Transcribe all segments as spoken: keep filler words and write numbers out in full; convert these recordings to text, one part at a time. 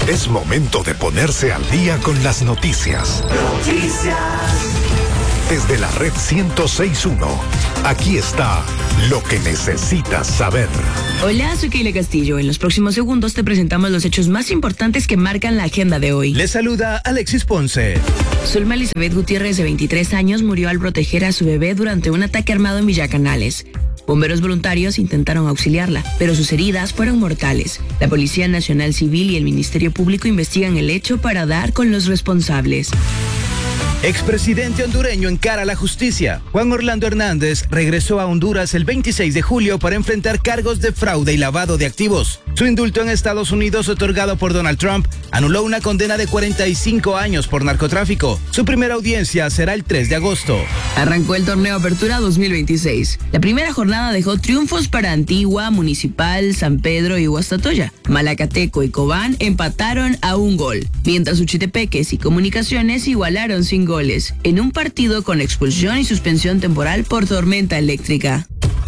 Es momento de ponerse al día con las noticias. Noticias. Desde la red ciento seis punto uno, aquí está lo que necesitas saber. Hola, soy Keila Castillo. En los próximos segundos te presentamos los hechos más importantes que marcan la agenda de hoy. Les saluda Alexis Ponce. Zulma Elizabeth Gutiérrez, de veintitrés años, murió al proteger a su bebé durante un ataque armado en Villa Canales. Bomberos voluntarios intentaron auxiliarla, pero sus heridas fueron mortales. La Policía Nacional Civil y el Ministerio Público investigan el hecho para dar con los responsables. Expresidente hondureño encara la justicia. Juan Orlando Hernández regresó a Honduras el veintiséis de julio para enfrentar cargos de fraude y lavado de activos. Su indulto en Estados Unidos, otorgado por Donald Trump, anuló una condena de cuarenta y cinco años por narcotráfico. Su primera audiencia será el tres de agosto. Arrancó el torneo Apertura dos mil veintiséis. La primera jornada dejó triunfos para Antigua, Municipal, San Pedro y Guastatoya. Malacateco y Cobán empataron a un gol, mientras Uchitepeques y Comunicaciones igualaron sin goles, en un partido con expulsión y suspensión temporal por tormenta eléctrica.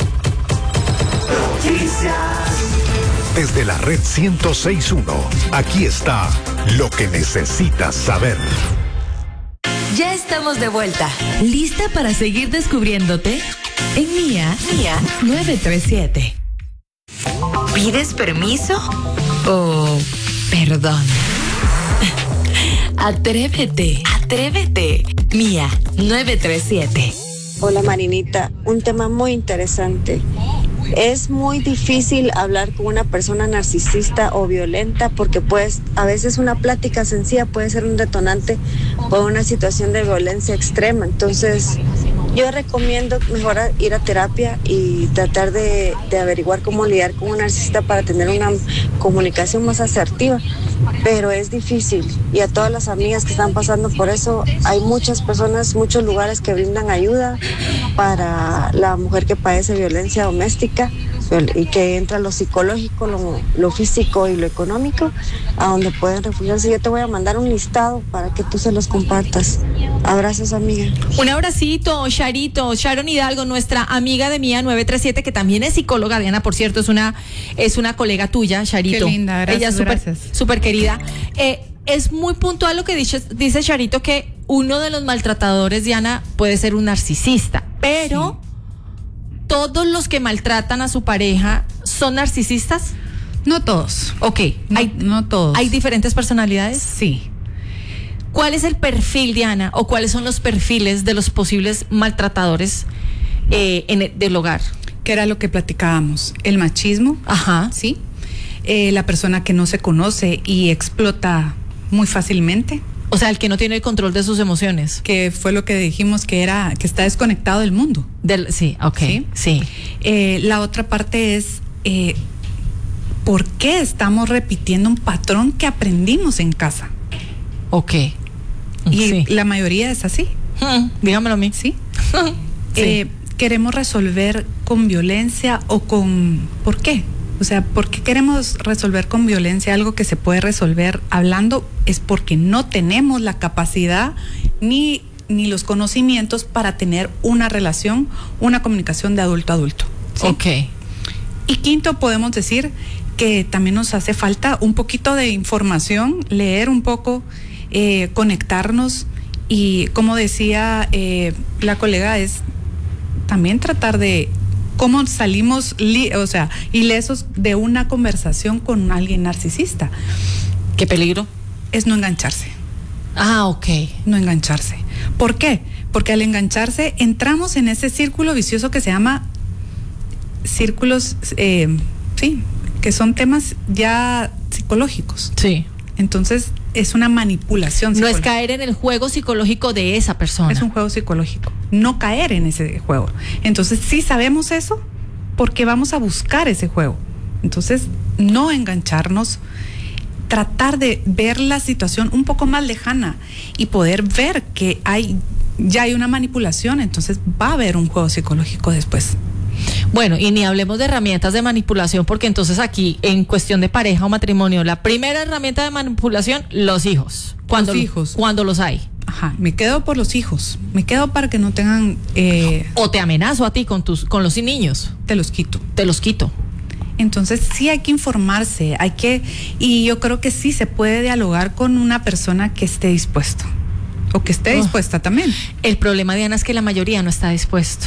Desde la red ciento seis punto uno, aquí está lo que necesitas saber. Ya estamos de vuelta. ¿Lista para seguir descubriéndote? En Mía, Mía nueve tres siete. ¿Pides permiso o perdón? Atrévete, atrévete. Mía nueve tres siete. Hola Marinita, un tema muy interesante. Es muy difícil hablar con una persona narcisista o violenta porque pues a veces una plática sencilla puede ser un detonante por una situación de violencia extrema. Entonces yo recomiendo mejor ir a terapia y tratar de, de averiguar cómo lidiar con un narcisista para tener una comunicación más asertiva. Pero es difícil, y a todas las amigas que están pasando por eso, hay muchas personas, muchos lugares que brindan ayuda para la mujer que padece violencia doméstica y que entra lo psicológico, lo, lo físico y lo económico, a donde pueden refugiarse. Yo te voy a mandar un listado para que tú se los compartas. Abrazos, amiga. Un abracito, Charito, Sharon Hidalgo, nuestra amiga de Mía nueve tres siete, que también es psicóloga. Diana, por cierto, es una, es una colega tuya, Charito. Qué linda, gracias. Ella es súper, súper querida. Eh, es muy puntual lo que dice, dice Charito, que uno de los maltratadores, Diana, puede ser un narcisista, pero... Sí. ¿Todos los que maltratan a su pareja son narcisistas? No todos. Ok. No, hay, no todos. ¿Hay diferentes personalidades? Sí. ¿Cuál es el perfil, Diana, o cuáles son los perfiles de los posibles maltratadores eh, en el, del hogar? Que era lo que platicábamos. El machismo. Ajá. Sí. Eh, la persona que no se conoce y explota muy fácilmente. O sea, el que no tiene el control de sus emociones. Que fue lo que dijimos, que era que está desconectado del mundo. Del, sí, ok. Sí. sí. Eh, la otra parte es eh, ¿por qué estamos repitiendo un patrón que aprendimos en casa? Ok. Y sí. la mayoría es así. Hmm, dígamelo a mí. Sí. sí. Eh, queremos resolver con violencia o con... ¿Por qué? O sea, ¿por qué queremos resolver con violencia algo que se puede resolver hablando? Es porque no tenemos la capacidad ni, ni los conocimientos para tener una relación, una comunicación de adulto a adulto. ¿Sí? Ok. Y quinto, podemos decir que también nos hace falta un poquito de información, leer un poco, eh, conectarnos y, como decía eh, la colega, es también tratar de... ¿Cómo salimos, li, o sea, ilesos de una conversación con alguien narcisista? ¿Qué peligro? Es no engancharse. Ah, ok. No engancharse. ¿Por qué? Porque al engancharse entramos en ese círculo vicioso que se llama círculos, eh, sí, que son temas ya psicológicos. Sí. Entonces es una manipulación psicológica. No es caer en el juego psicológico de esa persona. Es un juego psicológico. No caer en ese juego. Entonces, si sabemos eso, ¿por qué vamos a buscar ese juego? Entonces, no engancharnos, tratar de ver la situación un poco más lejana y poder ver que hay ya hay una manipulación, entonces va a haber un juego psicológico después. Bueno, y ni hablemos de herramientas de manipulación, porque entonces aquí, en cuestión de pareja o matrimonio, la primera herramienta de manipulación, los hijos. Cuando los hijos. Cuando los hay. Ajá, me quedo por los hijos, me quedo para que no tengan... Eh, o te amenazo a ti con tus con los niños. Te los quito. Te los quito. Entonces sí hay que informarse, hay que, y yo creo que sí se puede dialogar con una persona que esté dispuesto o que esté oh. dispuesta también. El problema, Diana, es que la mayoría no está dispuesto.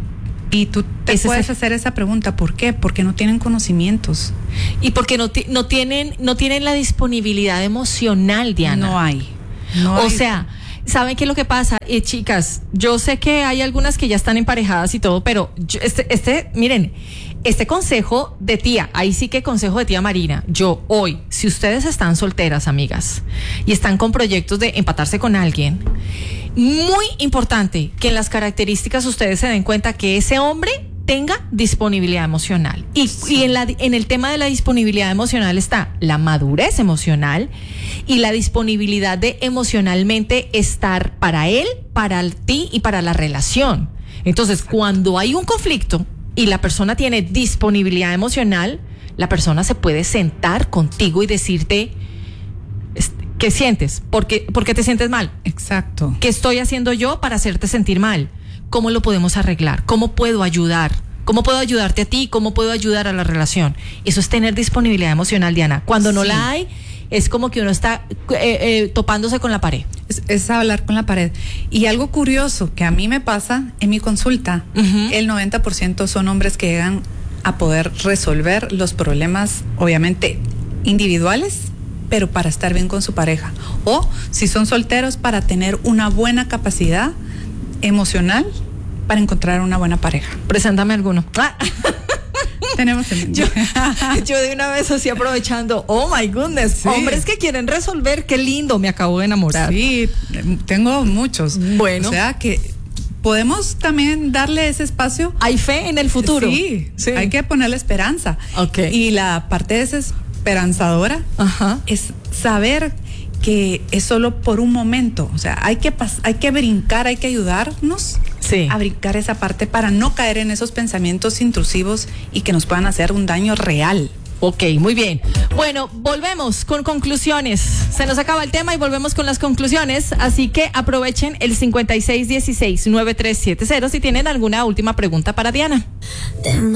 Y tú te Ese puedes es el... hacer esa pregunta, ¿por qué? Porque no tienen conocimientos. Y porque no, t- no, tienen, no tienen la disponibilidad emocional, Diana. No hay. No o hay. sea, ¿saben qué es lo que pasa? Eh, chicas, yo sé que hay algunas que ya están emparejadas y todo, pero yo, este, este, miren, este consejo de tía, ahí sí que consejo de tía Marina, yo hoy, si ustedes están solteras, amigas, y están con proyectos de empatarse con alguien, muy importante que en las características ustedes se den cuenta que ese hombre tenga disponibilidad emocional. Y, sí. y en, la, en el tema de la disponibilidad emocional está la madurez emocional y la disponibilidad de emocionalmente estar para él, para ti y para la relación. Entonces, cuando hay un conflicto y la persona tiene disponibilidad emocional, la persona se puede sentar contigo y decirte, ¿qué sientes? ¿Por qué, ¿Por qué te sientes mal? Exacto. ¿Qué estoy haciendo yo para hacerte sentir mal? ¿Cómo lo podemos arreglar? ¿Cómo puedo ayudar? ¿Cómo puedo ayudarte a ti? ¿Cómo puedo ayudar a la relación? Eso es tener disponibilidad emocional, Diana. Cuando sí. no la hay, es como que uno está eh, eh, topándose con la pared. Es, es hablar con la pared. Y algo curioso que a mí me pasa en mi consulta, uh-huh. el noventa por ciento son hombres que llegan a poder resolver los problemas, obviamente, individuales, pero para estar bien con su pareja. O si son solteros, para tener una buena capacidad emocional para encontrar una buena pareja. Preséntame alguno. Ah. Tenemos el... yo, yo de una vez así aprovechando, oh my goodness, sí. hombres que quieren resolver, qué lindo, me acabo de enamorar. Sí, tengo muchos. Bueno. O sea que podemos también darle ese espacio. Hay fe en el futuro. Sí, sí. Hay que ponerle esperanza. Okay. Y la parte desesperanzadora Ajá. es saber que es solo por un momento, o sea, hay que pas- hay que brincar, hay que ayudarnos sí. a brincar esa parte para no caer en esos pensamientos intrusivos y que nos puedan hacer un daño real. Ok, muy bien. Bueno, volvemos con conclusiones. Se nos acaba el tema y volvemos con las conclusiones, así que aprovechen el cincuenta y seis dieciséis noventa y tres setenta si tienen alguna última pregunta para Diana.